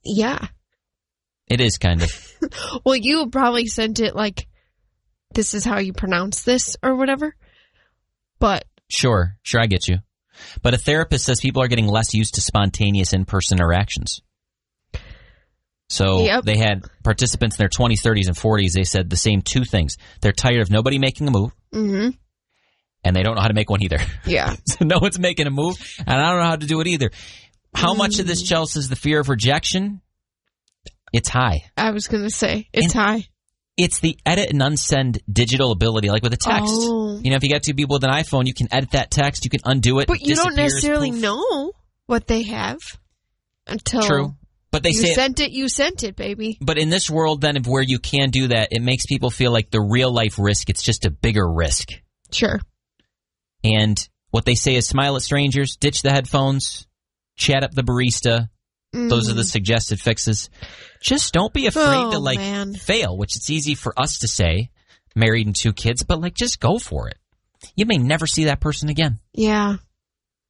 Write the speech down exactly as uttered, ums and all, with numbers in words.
Yeah. It is kind of. Well, you probably sent it like, this is how you pronounce this or whatever. But. Sure. Sure, I get you. But a therapist says people are getting less used to spontaneous in-person interactions. So yep. they had participants in their twenties, thirties, and forties. They said the same two things. They're tired of nobody making a move. Mm-hmm. And they don't know how to make one either. Yeah. So no one's making a move, and I don't know how to do it either. How mm. much of this, Chelsea, is the fear of rejection? It's high. I was going to say, it's and high. It's the edit and unsend digital ability, like with a text. Oh. You know, if you got two people with an iPhone, you can edit that text, you can undo it. But you don't necessarily poof. know what they have until True. But they you say sent it, you sent it, baby. But in this world, then, of where you can do that, it makes people feel like the real-life risk, it's just a bigger risk. Sure. And what they say is smile at strangers, ditch the headphones, chat up the barista. Mm. Those are the suggested fixes. Just don't be afraid oh, to, like, man. fail, which it's easy for us to say, married and two kids, but, like, just go for it. You may never see that person again. Yeah.